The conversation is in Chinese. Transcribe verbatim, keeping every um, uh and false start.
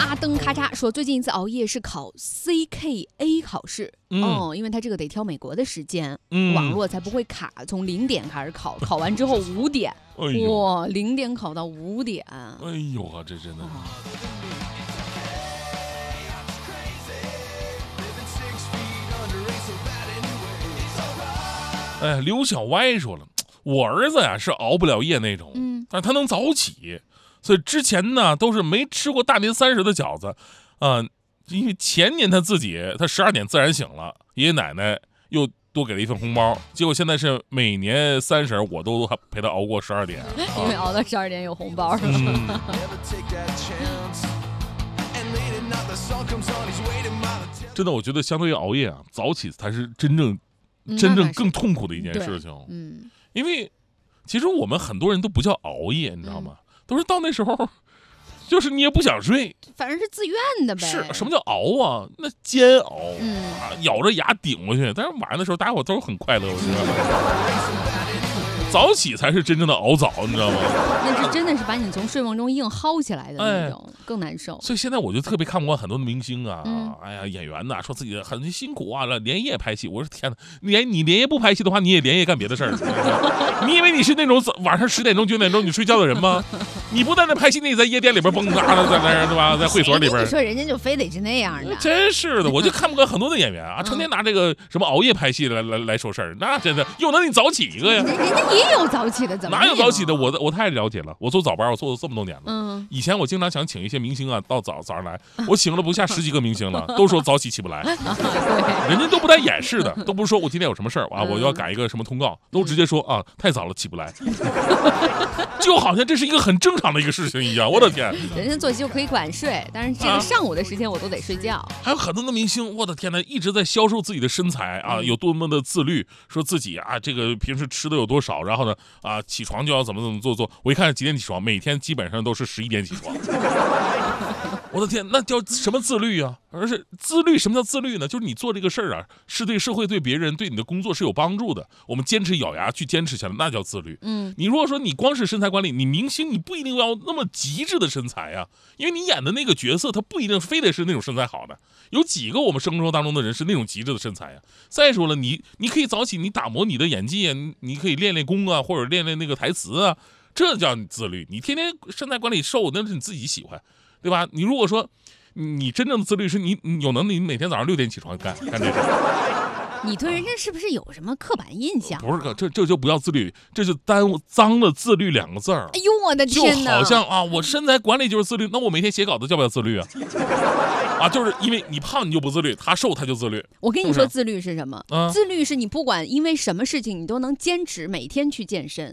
阿登咔嚓说，最近一次熬夜是考 C K A 考试，嗯、哦，因为他这个得挑美国的时间，嗯、网络才不会卡，从零点开始考，考完之后五点，哎、哇，零点考到五点， 哎呦啊，这真的。哦哎，刘小歪说了，我儿子呀是熬不了夜那种，嗯，但是他能早起，所以之前呢都是没吃过大年三十的饺子，啊、呃，因为前年他自己他十二点自然醒了，爷爷奶奶又多给了一份红包，结果现在是每年三十我都陪他熬过十二点， 因为熬到十二点有红包是吧？嗯真的，我觉得相对于熬夜啊，早起才是真正。真正更痛苦的一件事情，嗯，因为其实我们很多人都不叫熬夜，你知道吗？嗯、都是到那时候，就是你也不想睡， 反正是自愿的呗。 是什么叫熬啊？那煎熬，嗯、啊，咬着牙顶过去。但是晚上的时候，大家伙都很快乐，我觉得。早起才是真正的熬早，你知道吗？ 那是真的是把你从睡梦中硬薅起来的那种，哎、更难受。 所以现在我就特别看不惯很多的明星啊，嗯、哎呀，演员呐，说自己很辛苦啊，连夜拍戏。我说天哪，连你连夜不拍戏的话，你也连夜干别的事儿。你以为你是那种晚上十点钟九点钟你睡觉的人吗？你不在那拍戏，你在夜店里边蹦跶的，在那对吧？在会所里边。 你说人家就非得是那样的， 真是的，我就看不惯很多的演员啊，成天拿这个什么熬夜拍戏来来来说事儿，那真的有能你早起一个呀？ 人家也有早起的，怎么哪有早起的？我我太了解了，我做早班，我做了这么多年了。 嗯， 以前我经常想请一些明星啊到早早上来，我请了不下十几个明星了，都说早起起不来，人家都不带掩饰的，都不是说我今天有什么事儿啊，我要赶一个什么通告，都直接说啊太早了起不来，就好像这是一个很正常的一个事情一样。我的天， 人家作息就可以晚睡，但是这个上午的时间我都得睡觉。 还有很多的明星，我的天呐，一直在销售自己的身材啊，有多么的自律，说自己啊这个平时吃的有多少，然后呢啊起床就要怎么怎么做做。我一看几点起床，每天基本上都是十一点起床。我的天，那叫什么自律啊？而是自律，什么叫自律呢？就是你做这个事儿啊，是对社会、对别人、对你的工作是有帮助的。我们坚持咬牙去坚持下来，那叫自律。嗯，你如果说你光是身材管理，你明星你不一定要那么极致的身材啊，因为你演的那个角色，他不一定非得是那种身材好的。有几个我们生活当中的人是那种极致的身材啊？再说了，你你可以早起，你打磨你的演技啊，你你可以练练功啊，或者练练那个台词啊，这叫你自律。你天天身材管理瘦，那是你自己喜欢。对吧？你如果说你真正的自律是你有能力，你每天早上六点起床干干这事。 你对人家是不是有什么刻板印象？ 不是，这这就不叫自律，这就耽误脏了自律两个字儿。 哎呦我的天哪！ 就好像啊，我身材管理就是自律，那我每天写稿子叫不叫自律啊？啊，就是因为你胖你就不自律，他瘦他就自律。 我跟你说，自律是什么？啊、自律是你不管因为什么事情，你都能坚持每天去健身。